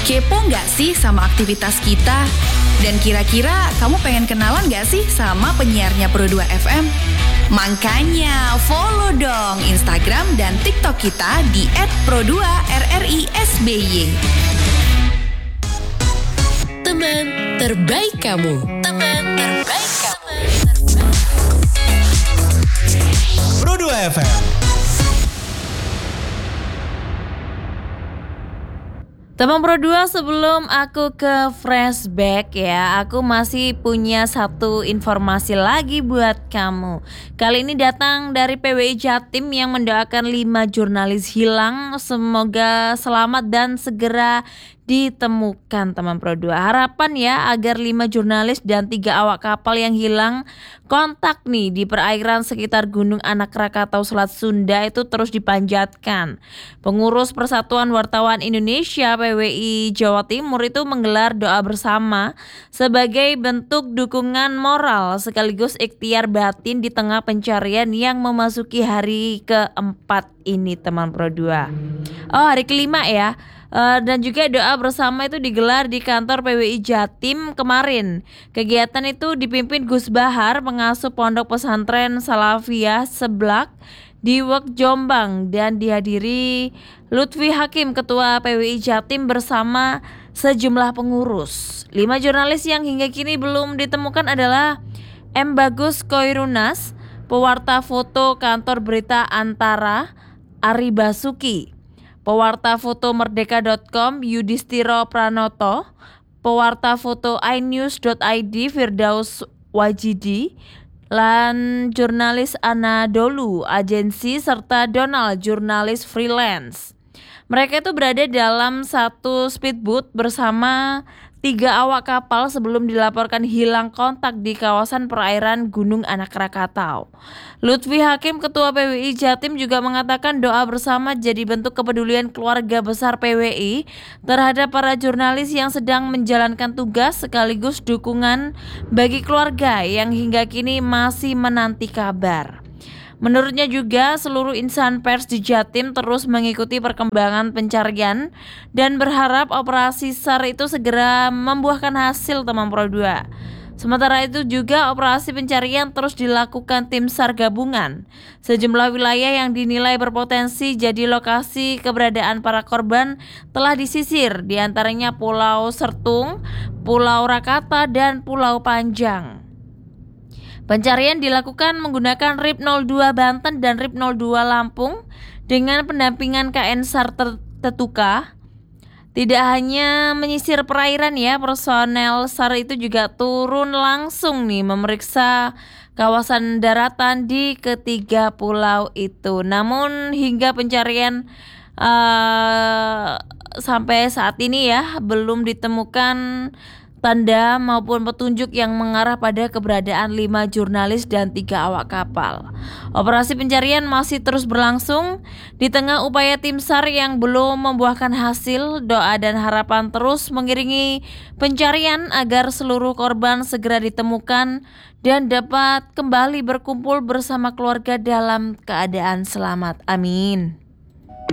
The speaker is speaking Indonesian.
Kepo nggak sih sama aktivitas kita? Dan kira-kira kamu pengen kenalan nggak sih sama penyiarnya Pro2 FM? Makanya follow dong Instagram dan TikTok kita di @pro2rrisby. Teman terbaik kamu. Teman terbaik kamu. Pro2 FM. Teman Pro2, sebelum aku ke flashback ya, aku masih punya satu informasi lagi buat kamu. Kali ini datang dari PWI Jatim yang mendoakan 5 jurnalis hilang. Semoga selamat dan segera ditemukan teman Pro2. Harapan ya agar 5 jurnalis dan 3 awak kapal yang hilang kontak nih di perairan sekitar Gunung Anak Krakatau Selat Sunda itu terus dipanjatkan. Pengurus Persatuan Wartawan Indonesia PWI Jawa Timur itu menggelar doa bersama sebagai bentuk dukungan moral sekaligus ikhtiar batin di tengah pencarian yang memasuki hari keempat ini teman Pro2. Hari kelima ya. Dan juga doa bersama itu digelar di kantor PWI Jatim kemarin. Kegiatan itu dipimpin Gus Bahar, pengasuh Pondok Pesantren Salafiyah Seblak di Wek Jombang, dan dihadiri Lutfi Hakim, Ketua PWI Jatim bersama sejumlah pengurus. 5 jurnalis yang hingga kini belum ditemukan adalah M. Bagus Koirunas, pewarta foto kantor berita Antara Ari Basuki, pewarta foto Merdeka.com Yudhistiro Pranoto, pewarta foto inews.id Firdaus Wajidi, dan jurnalis Anadolu Agensi, serta Donald, jurnalis freelance. Mereka itu berada dalam satu speedboat bersama 3 awak kapal sebelum dilaporkan hilang kontak di kawasan perairan Gunung Anak Krakatau. Lutfi Hakim, Ketua PWI Jatim, juga mengatakan doa bersama jadi bentuk kepedulian keluarga besar PWI terhadap para jurnalis yang sedang menjalankan tugas sekaligus dukungan bagi keluarga yang hingga kini masih menanti kabar. Menurutnya juga seluruh insan pers di Jatim terus mengikuti perkembangan pencarian dan berharap operasi SAR itu segera membuahkan hasil teman Pro2. Sementara itu juga operasi pencarian terus dilakukan tim SAR gabungan. Sejumlah wilayah yang dinilai berpotensi jadi lokasi keberadaan para korban telah disisir, diantaranya Pulau Sertung, Pulau Rakata, dan Pulau Panjang. Pencarian dilakukan menggunakan RIP 02 Banten dan RIP 02 Lampung dengan pendampingan KN SAR Tetuka. Tidak hanya menyisir perairan ya, personel SAR itu juga turun langsung nih memeriksa kawasan daratan di ketiga pulau itu. Namun hingga pencarian sampai saat ini ya belum ditemukan tanda maupun petunjuk yang mengarah pada keberadaan 5 jurnalis dan 3 awak kapal. Operasi pencarian masih terus berlangsung di tengah upaya tim SAR yang belum membuahkan hasil. Doa dan harapan terus mengiringi pencarian agar seluruh korban segera ditemukan dan dapat kembali berkumpul bersama keluarga dalam keadaan selamat. Amin.